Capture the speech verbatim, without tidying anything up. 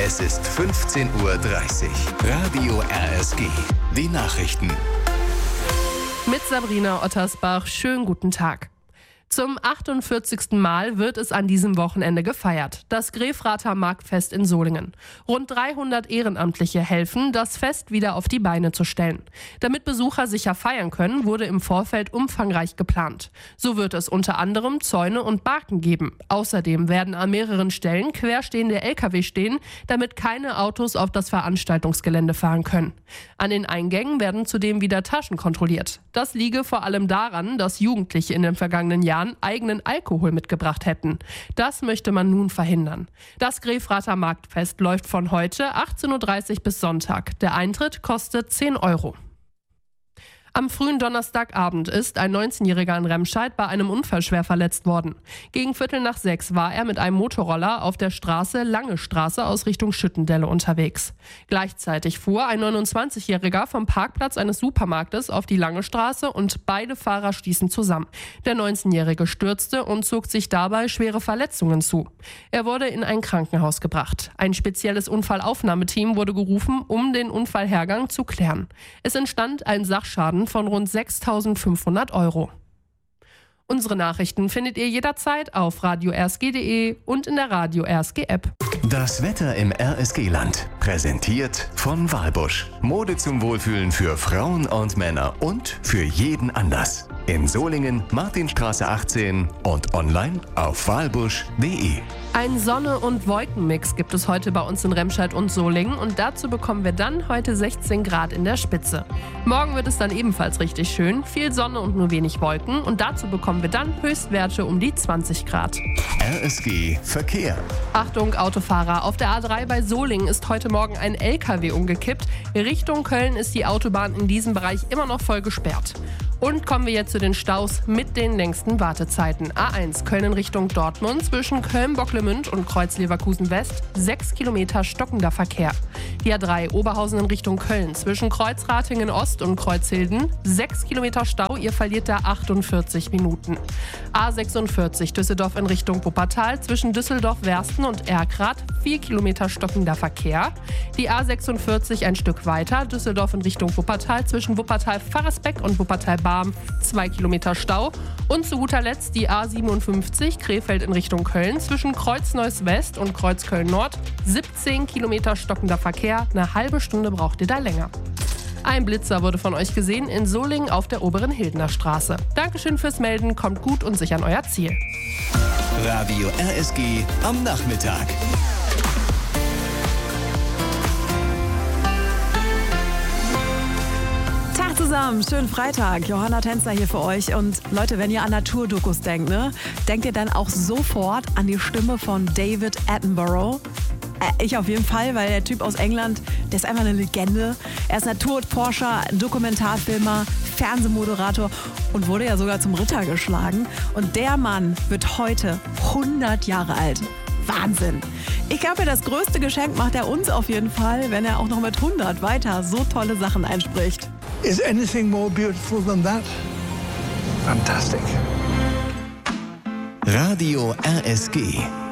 Es ist fünfzehn Uhr dreißig. Radio R S G. Die Nachrichten. Mit Sabrina Ottersbach. Schönen guten Tag. Zum achtundvierzigsten Mal wird es an diesem Wochenende gefeiert. Das Grefrather Marktfest in Solingen. Rund dreihundert Ehrenamtliche helfen, das Fest wieder auf die Beine zu stellen. Damit Besucher sicher feiern können, wurde im Vorfeld umfangreich geplant. So wird es unter anderem Zäune und Barken geben. Außerdem werden an mehreren Stellen querstehende L K W stehen, damit keine Autos auf das Veranstaltungsgelände fahren können. An den Eingängen werden zudem wieder Taschen kontrolliert. Das liege vor allem daran, dass Jugendliche in den vergangenen Jahren eigenen Alkohol mitgebracht hätten. Das möchte man nun verhindern. Das Grefrather Marktfest läuft von heute achtzehn Uhr dreißig bis Sonntag. Der Eintritt kostet zehn Euro. Am frühen Donnerstagabend ist ein neunzehnjähriger in Remscheid bei einem Unfall schwer verletzt worden. Gegen Viertel nach sechs war er mit einem Motorroller auf der Straße Lange Straße aus Richtung Schüttendelle unterwegs. Gleichzeitig fuhr ein neunundzwanzigjähriger vom Parkplatz eines Supermarktes auf die Lange Straße und beide Fahrer stießen zusammen. Der neunzehnjährige stürzte und zog sich dabei schwere Verletzungen zu. Er wurde in ein Krankenhaus gebracht. Ein spezielles Unfallaufnahmeteam wurde gerufen, um den Unfallhergang zu klären. Es entstand ein Sachschaden von rund sechstausendfünfhundert Euro. Unsere Nachrichten findet ihr jederzeit auf radio r s g punkt d e und in der Radio R S G App. Das Wetter im R S G-Land. Präsentiert von Walbusch. Mode zum Wohlfühlen für Frauen und Männer und für jeden Anlass. In Solingen, Martinstraße achtzehn und online auf walbusch punkt d e. Ein Sonne- und Wolkenmix gibt es heute bei uns in Remscheid und Solingen und dazu bekommen wir dann heute sechzehn Grad in der Spitze. Morgen wird es dann ebenfalls richtig schön, viel Sonne und nur wenig Wolken und dazu bekommen wir dann Höchstwerte um die zwanzig Grad. R S G Verkehr. Achtung Autofahrer, auf der A drei bei Solingen ist heute Morgen ein L K W umgekippt. Richtung Köln ist die Autobahn in diesem Bereich immer noch voll gesperrt. Und kommen wir jetzt zu den Staus mit den längsten Wartezeiten. A eins Köln in Richtung Dortmund zwischen Köln-Bocklemünd und Kreuz-Leverkusen-West, sechs Kilometer stockender Verkehr. Die A drei Oberhausen in Richtung Köln zwischen Kreuzratingen-Ost und Kreuzhilden, sechs Kilometer Stau, ihr verliert da achtundvierzig Minuten. A sechsundvierzig Düsseldorf in Richtung Wuppertal zwischen Düsseldorf-Wersten und Erkrath, vier Kilometer stockender Verkehr. Die A sechsundvierzig ein Stück weiter, Düsseldorf in Richtung Wuppertal zwischen Wuppertal-Farresbeck und Wuppertal-Barm, zwei Kilometer Stau. Und zu guter Letzt die A siebenundfünfzig Krefeld in Richtung Köln zwischen Kreuz-Neuss-West und Kreuz-Köln-Nord, siebzehn Kilometer stockender Verkehr, eine halbe Stunde braucht ihr da länger. Ein Blitzer wurde von euch gesehen in Solingen auf der oberen Hildener Straße. Dankeschön fürs Melden, kommt gut und sicher an euer Ziel. Radio R S G am Nachmittag. Zusammen, schönen Freitag. Johanna Tänzer hier für euch. Und Leute, wenn ihr an Naturdokus denkt, ne, denkt ihr dann auch sofort an die Stimme von David Attenborough? Äh, ich auf jeden Fall, weil der Typ aus England, der ist einfach eine Legende. Er ist Naturforscher, Dokumentarfilmer, Fernsehmoderator und wurde ja sogar zum Ritter geschlagen. Und der Mann wird heute hundert Jahre alt. Wahnsinn! Ich glaube, das größte Geschenk macht er uns auf jeden Fall, wenn er auch noch mit hundert weiter so tolle Sachen einspricht. Is anything more beautiful than that? Fantastic. Radio R S G.